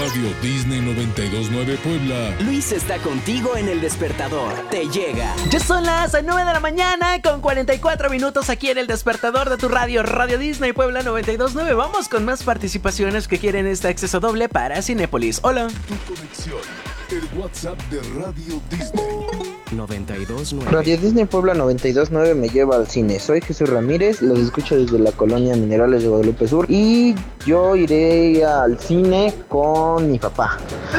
Radio Disney 92.9 Puebla. Luis está contigo en El Despertador. Te llega. Ya son las 9 de la mañana con 44 minutos aquí en El Despertador de tu radio, Radio Disney Puebla 92.9. Vamos con más participaciones que quieren este acceso doble para Cinépolis. Hola. Tu conexión, el WhatsApp de Radio Disney. 92.9. Radio Disney Puebla 92.9 me lleva al cine. Soy Jesús Ramírez, los escucho desde la colonia Minerales de Guadalupe Sur y yo iré al cine con mi papá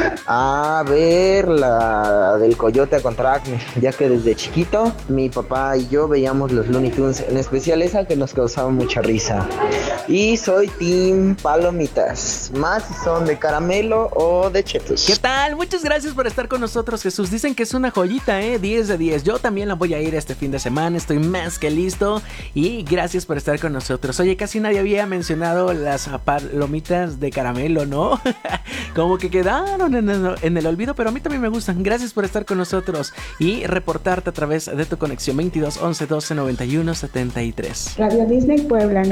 a ver la del Coyote contra Acme, ya que desde chiquito mi papá y yo veíamos los Looney Tunes, en especial esa que nos causaba mucha risa. Y soy team palomitas, más si son de caramelo o de chetos. ¿Qué tal? Muchas gracias por estar con nosotros, Jesús. Dicen que es una joyita, 10 de 10. Yo también la voy a ir este fin de semana, estoy más que listo. Y gracias por estar con nosotros. Oye, casi nadie había mencionado las palomitas de caramelo, ¿no? Como que quedaron en el olvido, pero a mí también me gustan. Gracias por estar con nosotros y reportarte a través de tu conexión 22 11 12 91 73. Radio Disney Puebla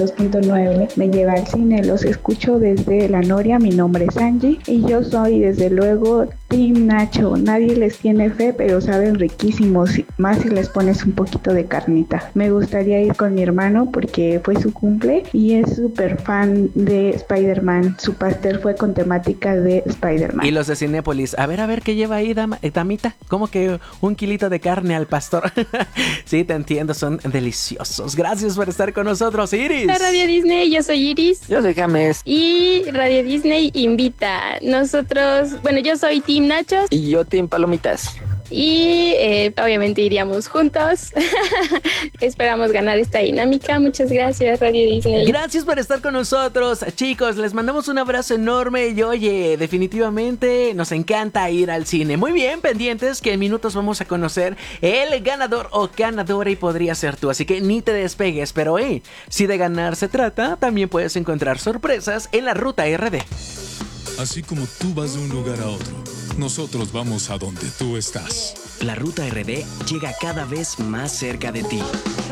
92.9 me lleva al cine, los escucho desde La Noria. Mi nombre es Angie y yo soy desde luego Team Nacho. Nadie les tiene fe, pero saben riquísimos, más si les pones un poquito de carnita. Me gustaría ir con mi hermano porque fue su cumple y es súper fan de Spider-Man. Su pastel fue con temática de Spider-Man. Y los de Cinépolis, a ver qué lleva ahí, damita. ¿Cómo que un kilito de carne al pastor? Sí, te entiendo, son deliciosos. Gracias por estar con nosotros, Iris. Radio Disney, yo soy Iris. Yo soy James. Y Radio Disney invita. Nosotros, bueno, yo soy Team Nachos. Y yo team palomitas. Y obviamente iríamos juntos. Esperamos ganar esta dinámica. Muchas gracias, Radio Disney. Gracias por estar con nosotros, chicos. Les mandamos un abrazo enorme. Y oye, definitivamente nos encanta ir al cine. Muy bien, pendientes que en minutos vamos a conocer el ganador o ganadora y podría ser tú. Así que ni te despegues. Pero si de ganar se trata, también puedes encontrar sorpresas en la Ruta RD. Así como tú vas de un lugar a otro, nosotros vamos a donde tú estás. La Ruta RD llega cada vez más cerca de ti.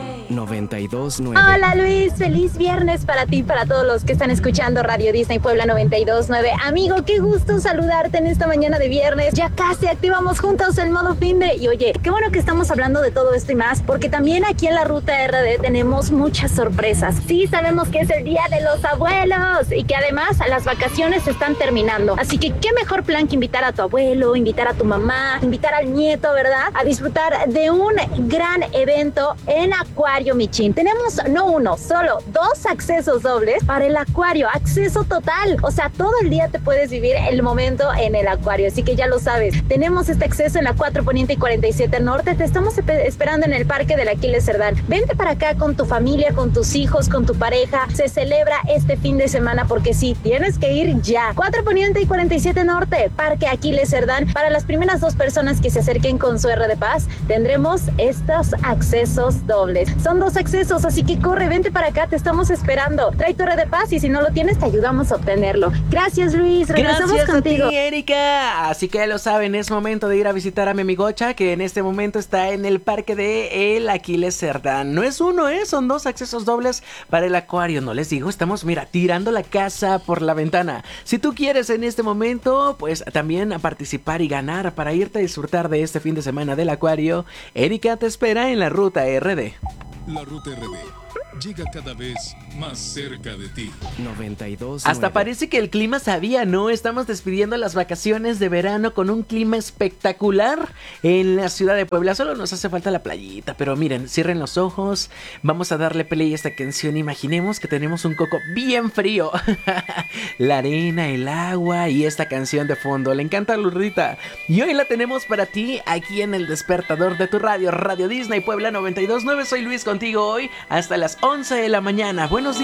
92.9. Hola Luis, feliz viernes para ti y para todos los que están escuchando Radio Disney Puebla 92.9. Amigo, qué gusto saludarte en esta mañana de viernes. Ya casi activamos juntos el modo finde. Y oye, qué bueno que estamos hablando de todo esto y más, porque también aquí en la Ruta RD tenemos muchas sorpresas. Sí, sabemos que es el Día de los Abuelos y que además las vacaciones están terminando. Así que qué mejor plan que invitar a tu abuelo, invitar a tu mamá, invitar al nieto, ¿verdad? A disfrutar de un gran evento en Acuario Michin. Tenemos no uno, solo 2 accesos dobles para el acuario, acceso total. O sea, todo el día te puedes vivir el momento en el acuario, así que ya lo sabes. Tenemos este acceso en la 4 Poniente y 47 Norte. Te estamos esperando en el Parque del Aquiles Cerdán. Vente para acá con tu familia, con tus hijos, con tu pareja. Se celebra este fin de semana porque sí, tienes que ir ya. 4 Poniente y 47 Norte, Parque Aquiles Cerdán. Para las primeras 2 personas que se acerquen con su R de Paz, tendremos estos accesos dobles. Son 2 accesos, así que corre, vente para acá, te estamos esperando. Trae tu R de Paz y si no lo tienes, te ayudamos a obtenerlo. Gracias, Luis. Regresamos Gracias contigo. a ti, Erika. Así que ya lo saben, es momento de ir a visitar a mi amigocha, que en este momento está en el Parque de el Aquiles Cerdán. No es uno, son 2 accesos dobles para el acuario. No les digo, estamos, mira, tirando la casa por la ventana. Si tú quieres en este momento, pues también a participar y ganar para irte a disfrutar de este fin de semana del acuario, Erika te espera en la Ruta RD. La Ruta RD llega cada vez más cerca de ti. 92.9. Hasta parece que el clima sabía, ¿no? Estamos despidiendo las vacaciones de verano con un clima espectacular en la ciudad de Puebla. Solo nos hace falta la playita, pero miren, cierren los ojos. Vamos a darle play a esta canción. Imaginemos que tenemos un coco bien frío. La arena, el agua y esta canción de fondo. Le encanta a Lurrita. Y hoy la tenemos para ti aquí en el despertador de tu radio, Radio Disney Puebla 92.9. Soy Luis contigo hoy hasta las 11 de la mañana. Buenos días.